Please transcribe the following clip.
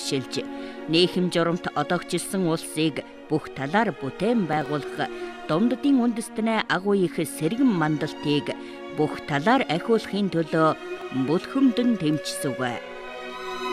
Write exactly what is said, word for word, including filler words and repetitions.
бэрхшээлж, нийхэм журамт одогчилсан улсыг бүх талаар бүтээн байгуулах Дундадын үндэстнээ агуу их сэргэн мандалтыг бүх талаар ахиулахын төлөө бүлхэмдэн тэмцсэв.